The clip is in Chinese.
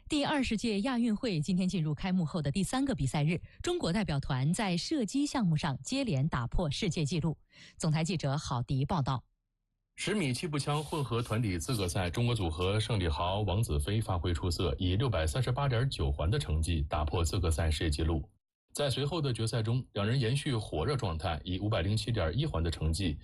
第20届亚运会今天进入开幕后的第3个比赛日，中国代表团在射击项目上接连打破世界纪录。总台记者郝迪报道。 10米气步枪混合团体资格赛，中国组合盛礼豪、王子飞发挥出色，以638.9环的成绩打破资格赛世界纪录。在随后的决赛中，两人延续火热状态，以507.1环的成绩